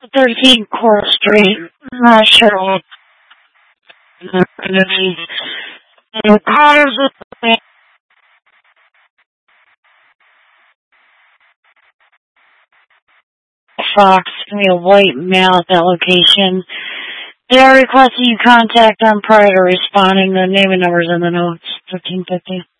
13 Court Street. I'm not sure what it's going to be. The cars with the Fox can be a white male at that location. They are requesting you contact them prior to responding. The name and numbers in the notes. 1350.